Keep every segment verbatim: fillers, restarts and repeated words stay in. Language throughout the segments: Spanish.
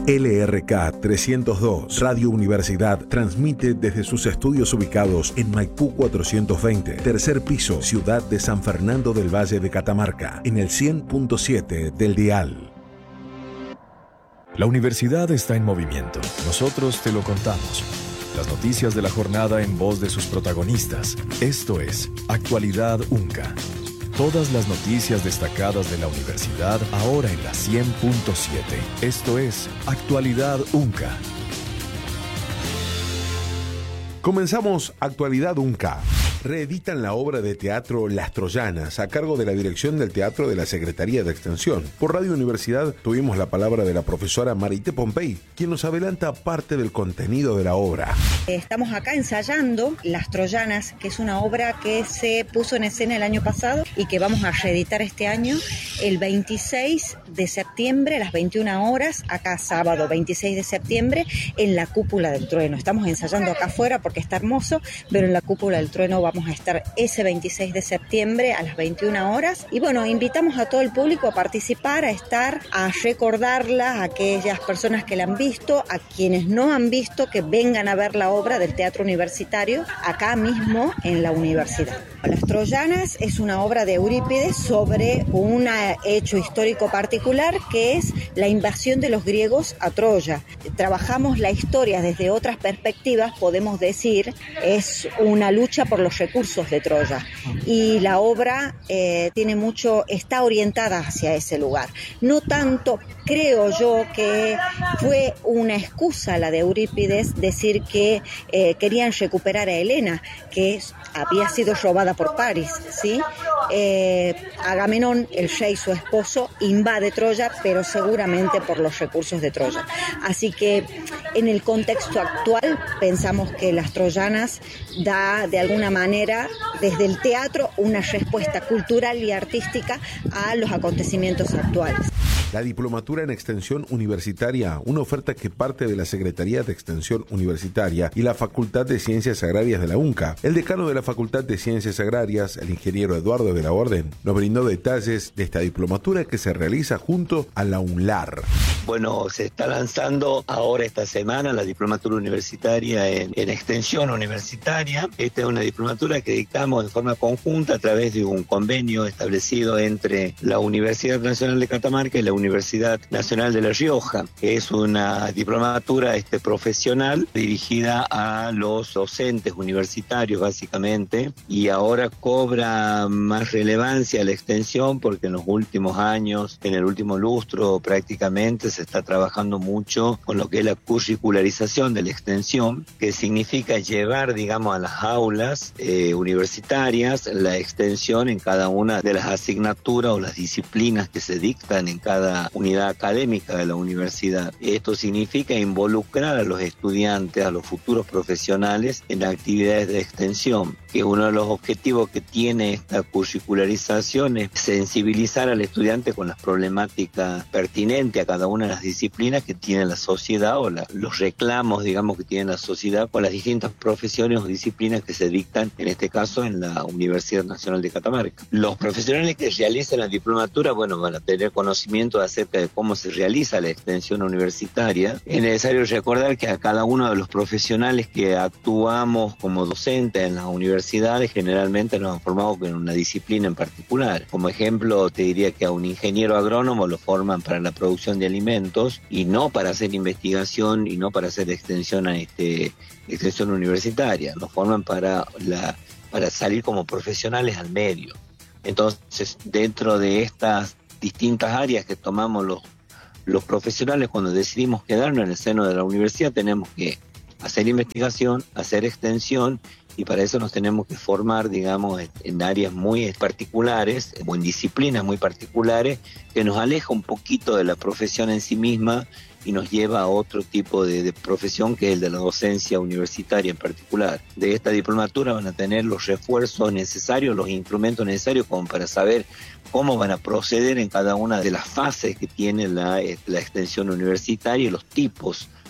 L R K trescientos dos Radio Universidad transmite desde sus estudios ubicados en Maipú cuatrocientos veinte, tercer piso, ciudad de San Fernando del Valle de Catamarca, en el cien punto siete del dial. La universidad está en movimiento. Nosotros te lo contamos. Las noticias de la jornada en voz de sus protagonistas. Esto es Actualidad UNCA. Todas las noticias destacadas de la universidad ahora en la cien punto siete. Esto es Actualidad UNCA. Comenzamos Actualidad UNCA. Reeditan la obra de teatro Las Troyanas a cargo de la dirección del teatro de la Secretaría de Extensión. Por Radio Universidad tuvimos la palabra de la profesora Marité Pompey, quien nos adelanta parte del contenido de la obra. Estamos acá ensayando Las Troyanas, que es una obra que se puso en escena el año pasado y que vamos a reeditar este año el veintiséis de septiembre a las veintiuna horas, acá sábado veintiséis de septiembre, en la Cúpula del Trueno. Estamos ensayando acá afuera porque está hermoso, pero en la Cúpula del Trueno vamos a estar ese veintiséis de septiembre a las veintiuna horas. Y bueno, invitamos a todo el público a participar, a estar, a recordarla, a aquellas personas que la han visto, a quienes no han visto, que vengan a ver la obra del Teatro Universitario acá mismo en la universidad. Las Troyanas es una obra de Eurípides sobre un hecho histórico particular que es la invasión de los griegos a Troya. Trabajamos la historia desde otras perspectivas, podemos decir, es una lucha por los recursos de Troya y la obra eh, tiene mucho, está orientada hacia ese lugar. No tanto, creo yo, que fue una excusa la de Eurípides decir que eh, querían recuperar a Helena, que había sido robada por París, ¿sí? Eh, Agamenón, el rey, su esposo, invade Troya, pero seguramente por los recursos de Troya. Así que en el contexto actual pensamos que Las Troyanas da de alguna manera desde el teatro una respuesta cultural y artística a los acontecimientos actuales. La Diplomatura en Extensión Universitaria, una oferta que parte de la Secretaría de Extensión Universitaria y la Facultad de Ciencias Agrarias de la UNCA. El decano de la Facultad de Ciencias Agrarias, el ingeniero Eduardo de la Orden, nos brindó detalles de esta diplomatura que se realiza junto a la UNLAR. Bueno, se está lanzando ahora esta semana la Diplomatura Universitaria en, en Extensión Universitaria. Esta es una diplomatura que dictamos de forma conjunta a través de un convenio establecido entre la Universidad Nacional de Catamarca y la Universidad Nacional de La Rioja, que es una diplomatura este, profesional dirigida a los docentes universitarios básicamente, y ahora cobra más relevancia la extensión porque en los últimos años, en el último lustro prácticamente, se está trabajando mucho con lo que es la curricularización de la extensión, que significa llevar, digamos, a las aulas eh, universitarias la extensión en cada una de las asignaturas o las disciplinas que se dictan en cada unidad académica de la universidad. Esto significa involucrar a los estudiantes, a los futuros profesionales en actividades de extensión, que uno de los objetivos que tiene esta curricularización es sensibilizar al estudiante con las problemáticas pertinentes a cada una de las disciplinas que tiene la sociedad o la, los reclamos, digamos, que tiene la sociedad con las distintas profesiones o disciplinas que se dictan, en este caso, en la Universidad Nacional de Catamarca. Los profesionales que realizan la diplomatura, bueno, van a tener conocimiento acerca de cómo se realiza la extensión universitaria. Es necesario recordar que a cada uno de los profesionales que actuamos como docentes en las universidades generalmente nos han formado en una disciplina en particular. Como ejemplo, te diría que a un ingeniero agrónomo lo forman para la producción de alimentos y no para hacer investigación y no para hacer extensión a este, extensión universitaria. Lo forman para, la, para salir como profesionales al medio. Entonces, dentro de estas distintas áreas que tomamos los, los profesionales cuando decidimos quedarnos en el seno de la universidad, tenemos que hacer investigación, hacer extensión, y para eso nos tenemos que formar, digamos, en áreas muy particulares o en disciplinas muy particulares que nos aleja un poquito de la profesión en sí misma y nos lleva a otro tipo de, de profesión, que es el de la docencia universitaria en particular. De esta diplomatura van a tener los refuerzos necesarios, los instrumentos necesarios como para saber cómo van a proceder en cada una de las fases que tiene la, la extensión universitaria y los tipos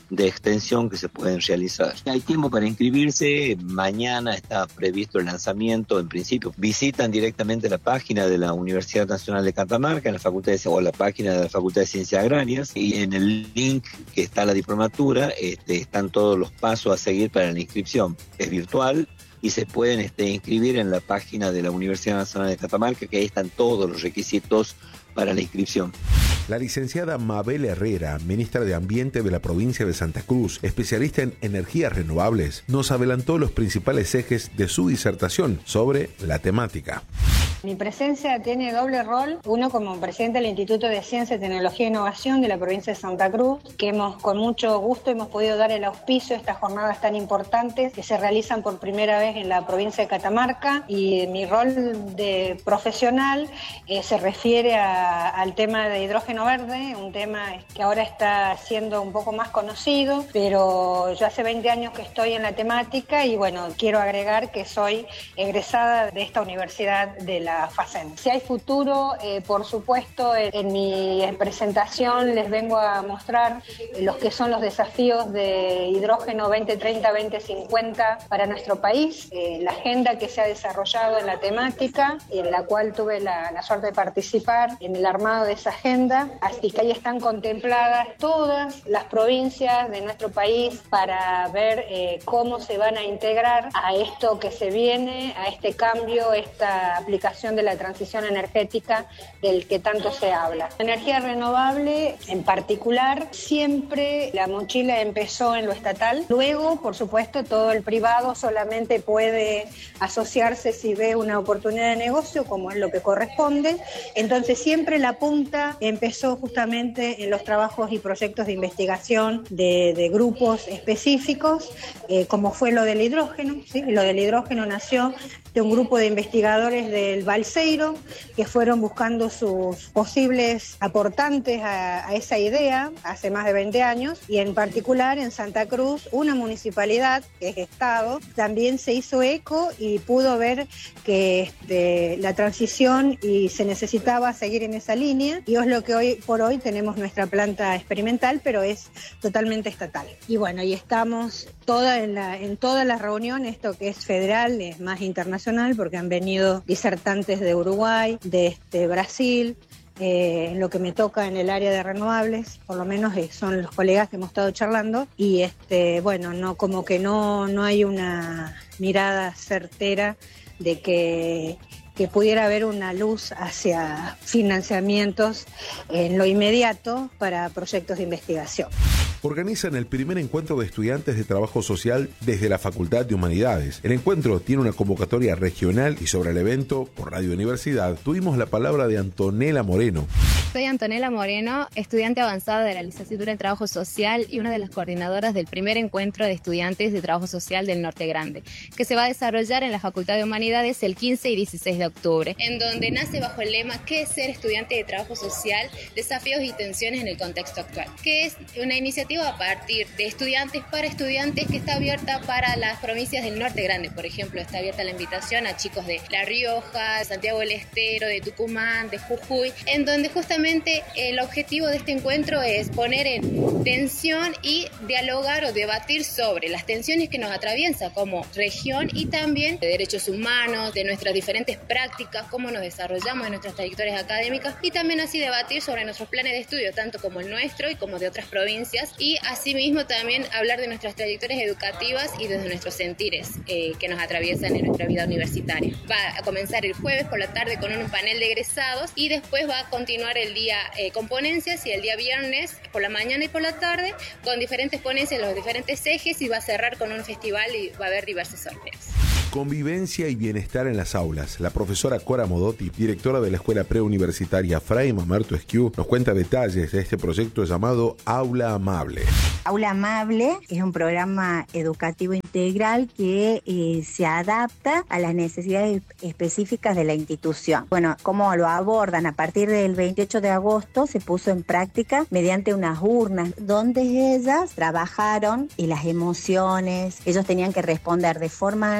de extensión que se pueden realizar. Hay tiempo para inscribirse, mañana está previsto el lanzamiento, en principio. Visitan directamente la página de la Universidad Nacional de Catamarca, en la Facultad de, o la página de la Facultad de Ciencias Agrarias, y en el link que está la diplomatura este, están todos los pasos a seguir para la inscripción. Es virtual y se pueden este, inscribir en la página de la Universidad Nacional de Catamarca, que ahí están todos los requisitos para la inscripción. La licenciada Mabel Herrera, ministra de Ambiente de la provincia de Santa Cruz, especialista en energías renovables, nos adelantó los principales ejes de su disertación sobre la temática. Mi presencia tiene doble rol, uno como presidente del Instituto de Ciencia, Tecnología e Innovación de la provincia de Santa Cruz, que hemos con mucho gusto hemos podido dar el auspicio a estas jornadas tan importantes que se realizan por primera vez en la provincia de Catamarca, y mi rol de profesional eh, se refiere a, al tema de hidrógeno verde, un tema que ahora está siendo un poco más conocido, pero yo hace veinte años que estoy en la temática y bueno, quiero agregar que soy egresada de esta universidad de la FACEN. Si hay futuro, eh, por supuesto, en, en mi presentación les vengo a mostrar los que son los desafíos de hidrógeno veinte treinta veinte cincuenta para nuestro país, eh, la agenda que se ha desarrollado en la temática, en la cual tuve la, la suerte de participar en el armado de esa agenda, así que ahí están contempladas todas las provincias de nuestro país para ver eh, cómo se van a integrar a esto que se viene, a este cambio, esta aplicación de la transición energética del que tanto se habla. Energía renovable en particular, siempre la mochila empezó en lo estatal, luego por supuesto todo el privado solamente puede asociarse si ve una oportunidad de negocio, como es lo que corresponde, entonces siempre la punta empezó justamente en los trabajos y proyectos de investigación de, de grupos específicos, eh, como fue lo del hidrógeno, ¿sí? Lo del hidrógeno nació de un grupo de investigadores del Balseiro que fueron buscando sus posibles aportantes a, a esa idea hace más de veinte años, y en particular en Santa Cruz una municipalidad que es Estado también se hizo eco y pudo ver que este, la transición y se necesitaba seguir en esa línea, y es lo que hoy por hoy tenemos nuestra planta experimental, pero es totalmente estatal. Y bueno, y estamos toda en, la, en todas las reuniones, esto que es federal, es más internacional, porque han venido disertantes de Uruguay, de este, Brasil, eh, en lo que me toca en el área de renovables, por lo menos eh, son los colegas que hemos estado charlando, y este, bueno, no, como que no, no hay una mirada certera de que que pudiera haber una luz hacia financiamientos en lo inmediato para proyectos de investigación. Organizan el primer encuentro de estudiantes de trabajo social desde la Facultad de Humanidades. El encuentro tiene una convocatoria regional y sobre el evento, por Radio Universidad, tuvimos la palabra de Antonella Moreno. Soy Antonella Moreno, estudiante avanzada de la licenciatura en Trabajo Social y una de las coordinadoras del primer encuentro de estudiantes de Trabajo Social del Norte Grande, que se va a desarrollar en la Facultad de Humanidades el quince y dieciséis de octubre, en donde nace bajo el lema ¿Qué es ser estudiante de Trabajo Social? Desafíos y tensiones en el contexto actual, que es una iniciativa a partir de estudiantes para estudiantes que está abierta para las provincias del Norte Grande. Por ejemplo, está abierta la invitación a chicos de La Rioja, Santiago del Estero, de Tucumán, de Jujuy, en donde justamente el objetivo de este encuentro es poner en tensión y dialogar o debatir sobre las tensiones que nos atraviesan como región y también de derechos humanos, de nuestras diferentes prácticas, cómo nos desarrollamos en nuestras trayectorias académicas, y también así debatir sobre nuestros planes de estudio, tanto como el nuestro y como de otras provincias, y asimismo también hablar de nuestras trayectorias educativas y desde nuestros sentires eh, que nos atraviesan en nuestra vida universitaria. Va a comenzar el jueves por la tarde con un panel de egresados y después va a continuar el día eh, con ponencias, y el día viernes por la mañana y por la tarde con diferentes ponencias en los diferentes ejes, y va a cerrar con un festival y va a haber diversos sorteos. Convivencia y bienestar en las aulas. La profesora Cora Modotti, directora de la Escuela Preuniversitaria Fray Mamerto Esquiú, nos cuenta detalles de este proyecto llamado Aula Amable. Aula Amable es un programa educativo integral que eh, se adapta a las necesidades específicas de la institución. Bueno, ¿cómo lo abordan? A partir del veintiocho de agosto se puso en práctica mediante unas urnas donde ellas trabajaron y las emociones. Ellos tenían que responder de forma anónima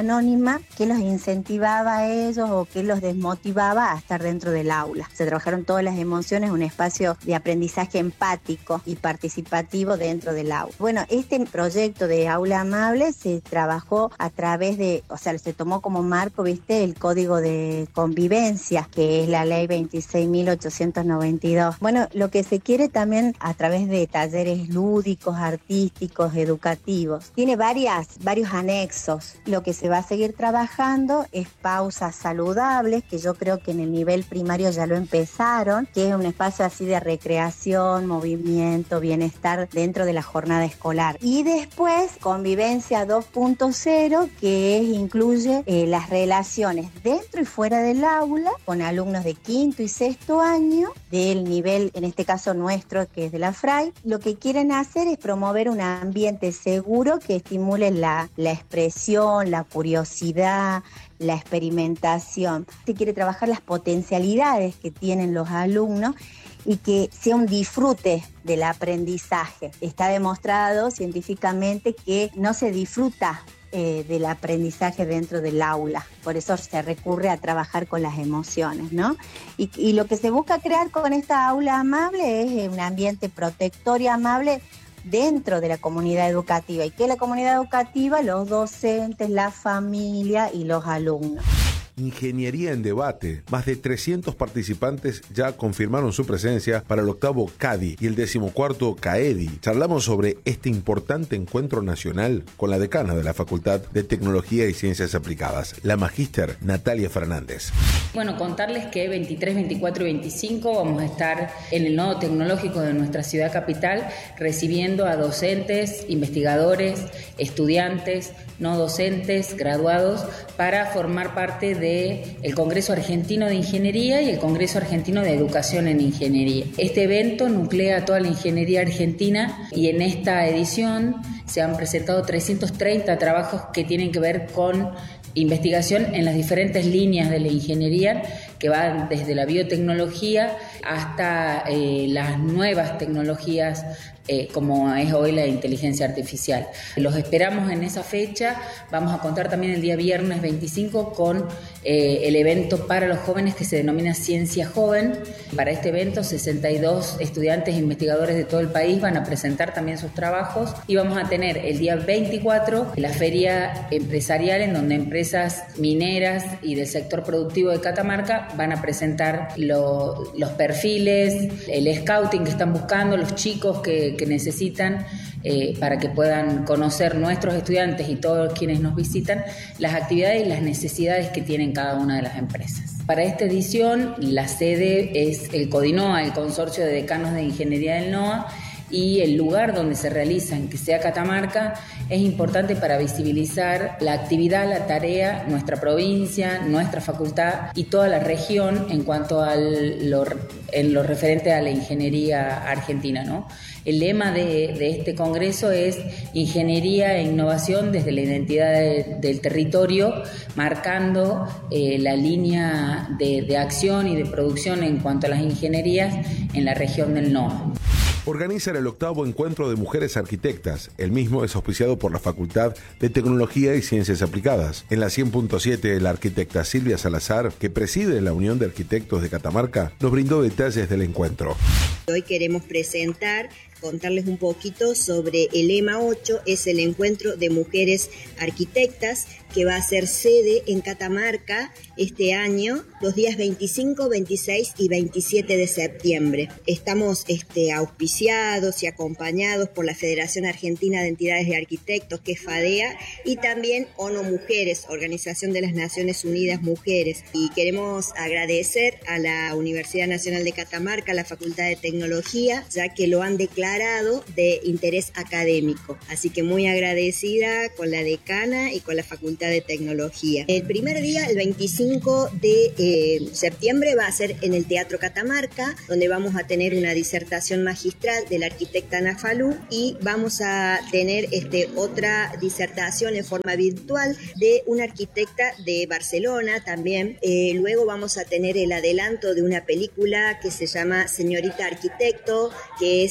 tema que los incentivaba a ellos o que los desmotivaba a estar dentro del aula. Se trabajaron todas las emociones, un espacio de aprendizaje empático y participativo dentro del aula. Bueno, este proyecto de Aula Amable se trabajó a través de, o sea, se tomó como marco, viste, el Código de Convivencia, que es la ley veintiséis mil ochocientos noventa y dos. Bueno, lo que se quiere también a través de talleres lúdicos, artísticos, educativos, tiene varias, varios anexos. Lo que se va a seguir trabajando es pausas saludables, que yo creo que en el nivel primario ya lo empezaron, que es un espacio así de recreación, movimiento, bienestar dentro de la jornada escolar. Y después, convivencia dos punto cero, que es, incluye eh, las relaciones dentro y fuera del aula con alumnos de quinto y sexto año del nivel, en este caso nuestro, que es de la FRAI. Lo que quieren hacer es promover un ambiente seguro que estimule la, la expresión, la curiosidad, la experimentación. Se quiere trabajar las potencialidades que tienen los alumnos y que sea un disfrute del aprendizaje. Está demostrado científicamente que no se disfruta eh, del aprendizaje dentro del aula. Por eso se recurre a trabajar con las emociones, ¿no? Y, y lo que se busca crear con esta aula amable es un ambiente protector y amable dentro de la comunidad educativa. ¿Y qué es la comunidad educativa? Los docentes, la familia y los alumnos. Ingeniería en debate. Más de trescientos participantes ya confirmaron su presencia para el octavo CADI y el decimocuarto CAEDI. Charlamos sobre este importante encuentro nacional con la decana de la Facultad de Tecnología y Ciencias Aplicadas, la magíster Natalia Fernández. Bueno, contarles que veintitrés, veinticuatro y veinticinco vamos a estar en el nodo tecnológico de nuestra ciudad capital recibiendo a docentes, investigadores, estudiantes, no docentes, graduados, para formar parte de el Congreso Argentino de Ingeniería y el Congreso Argentino de Educación en Ingeniería. Este evento nuclea toda la ingeniería argentina y en esta edición se han presentado trescientos treinta trabajos que tienen que ver con investigación en las diferentes líneas de la ingeniería, que van desde la biotecnología hasta eh, las nuevas tecnologías eh, como es hoy la inteligencia artificial. Los esperamos en esa fecha. Vamos a contar también el día viernes veinticinco con eh, el evento para los jóvenes que se denomina Ciencia Joven. Para este evento, sesenta y dos estudiantes e investigadores de todo el país van a presentar también sus trabajos y vamos a tener el día veinticuatro la feria empresarial en donde empresas mineras y del sector productivo de Catamarca van a presentar lo, los perfiles, el scouting que están buscando, los chicos que, que necesitan eh, para que puedan conocer nuestros estudiantes y todos quienes nos visitan las actividades y las necesidades que tienen cada una de las empresas. Para esta edición la sede es el CODINOA, el Consorcio de Decanos de Ingeniería del NOA, y el lugar donde se realizan, que sea Catamarca, es importante para visibilizar la actividad, la tarea, nuestra provincia, nuestra facultad y toda la región en cuanto a lo, en lo referente a la ingeniería argentina, ¿no? El lema de, de este congreso es Ingeniería e Innovación desde la identidad de, del territorio, marcando eh, la línea de, de acción y de producción en cuanto a las ingenierías en la región del NOA. Organizan el octavo encuentro de mujeres arquitectas. El mismo es auspiciado por la Facultad de Tecnología y Ciencias Aplicadas. En la cien punto siete, la arquitecta Silvia Salazar, que preside la Unión de Arquitectos de Catamarca, nos brindó detalles del encuentro. Hoy queremos presentar, contarles un poquito sobre el E M A ocho, es el encuentro de mujeres arquitectas que va a ser sede en Catamarca este año, los días veinticinco, veintiséis y veintisiete de septiembre. Estamos este, auspiciados y acompañados por la Federación Argentina de Entidades de Arquitectos, que es FADEA, y también ONU Mujeres, Organización de las Naciones Unidas Mujeres. Y queremos agradecer a la Universidad Nacional de Catamarca, a la Facultad de Tecnología, ya que lo han declarado de interés académico. Así que muy agradecida con la decana y con la Facultad de Tecnología. El primer día, el veinticinco de eh, septiembre, va a ser en el Teatro Catamarca, donde vamos a tener una disertación magistral de la arquitecta Ana Falú, y vamos a tener este, otra disertación en forma virtual de una arquitecta de Barcelona también. Eh, luego vamos a tener el adelanto de una película que se llama Señorita Arquitecto, que es de la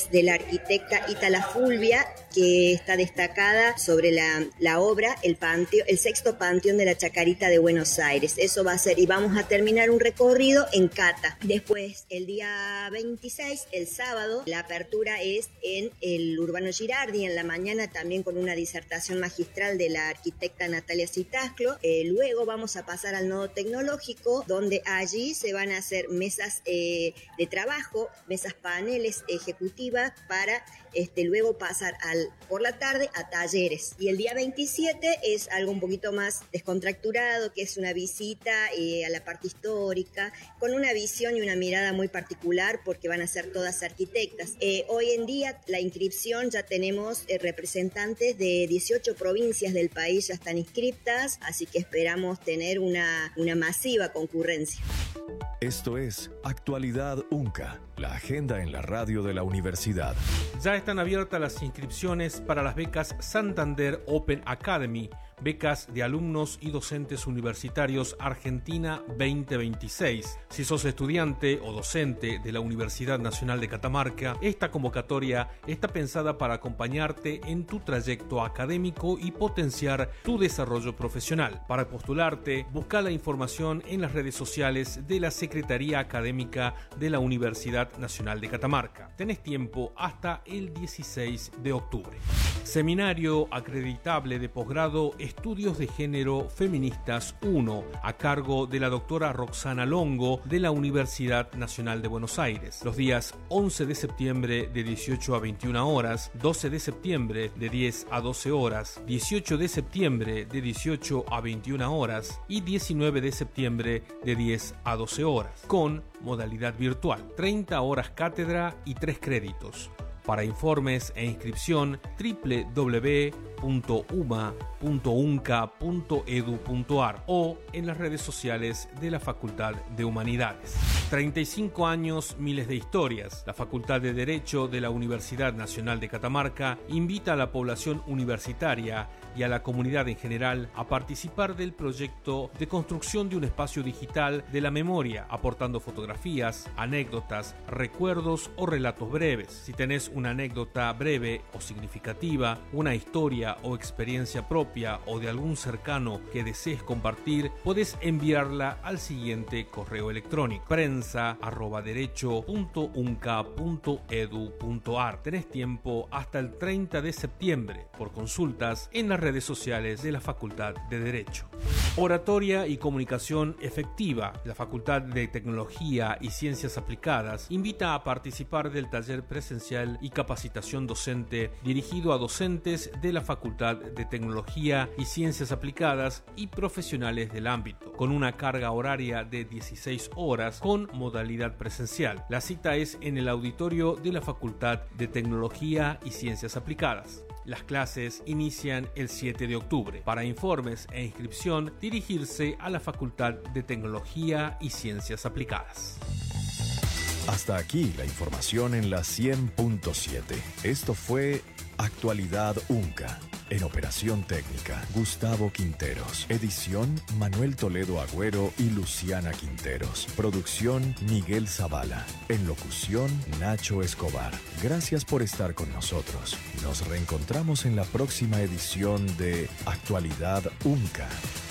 arquitecta Ítala Fulvia, que está destacada sobre la, la obra el, panteo, el sexto panteón de la Chacarita de Buenos Aires. Eso va a ser, y vamos a terminar un recorrido en Cata. Después, el día veintiséis, el sábado, la apertura es en el Urbano Girardi, en la mañana también con una disertación magistral de la arquitecta Natalia Citasclo. Eh, luego vamos a pasar al Nodo Tecnológico, donde allí se van a hacer mesas eh, de trabajo, mesas paneles ejecutivas para este, luego pasar al, por la tarde a talleres. Y el día veintisiete es algo un poquito más descontracturado, que es una visita eh, a la parte histórica, con una visión y una mirada muy particular, porque van a ser todas arquitectas. Eh, hoy en día la inscripción ya tenemos eh, representantes de dieciocho provincias del país, ya están inscriptas, así que esperamos tener una, una masiva concurrencia. Esto es Actualidad UNCA, la agenda en la radio de la universidad. Ya están abiertas las inscripciones para las becas Santander Open Academy, becas de alumnos y docentes universitarios Argentina veinte veintiséis. Si sos estudiante o docente de la Universidad Nacional de Catamarca, esta convocatoria está pensada para acompañarte en tu trayecto académico y potenciar tu desarrollo profesional. Para postularte, busca la información en las redes sociales de la Secretaría Académica de la Universidad Nacional de Catamarca. Tenés tiempo hasta el dieciséis de octubre. Seminario acreditable de posgrado Estudios de Género Feministas uno, a cargo de la doctora Roxana Longo de la Universidad Nacional de Buenos Aires. Los días once de septiembre de dieciocho a veintiuna horas, doce de septiembre de diez a doce horas, dieciocho de septiembre de dieciocho a veintiuna horas y diecinueve de septiembre de diez a doce horas, con modalidad virtual. treinta horas cátedra y tres créditos. Para informes e inscripción, doble u doble u doble u punto u m a punto unca punto e d u punto a r o en las redes sociales de la Facultad de Humanidades. treinta y cinco años, miles de historias. La Facultad de Derecho de la Universidad Nacional de Catamarca invita a la población universitaria y a la comunidad en general a participar del proyecto de construcción de un espacio digital de la memoria, aportando fotografías, anécdotas, recuerdos o relatos breves. Si tenés una anécdota breve o significativa, una historia o experiencia propia o de algún cercano que desees compartir, podés enviarla al siguiente correo electrónico: prensa arroba derecho punto unca punto e d u punto a r. Tenés tiempo hasta el treinta de septiembre. Por consultas en las redes sociales de la Facultad de Derecho. Oratoria y comunicación efectiva. La Facultad de Tecnología y Ciencias Aplicadas invita a participar del taller presencial y capacitación docente dirigido a docentes de la Facultad de Tecnología y Ciencias Aplicadas y profesionales del ámbito, con una carga horaria de dieciséis horas con modalidad presencial. La cita es en el auditorio de la Facultad de Tecnología y Ciencias Aplicadas. Las clases inician el siete de octubre. Para informes e inscripción, dirigirse a la Facultad de Tecnología y Ciencias Aplicadas. Hasta aquí la información en la cien punto siete. Esto fue Actualidad UNCA. En operación técnica, Gustavo Quinteros. Edición, Manuel Toledo Agüero y Luciana Quinteros. Producción, Miguel Zavala. En locución, Nacho Escobar. Gracias por estar con nosotros. Nos reencontramos en la próxima edición de Actualidad UNCA.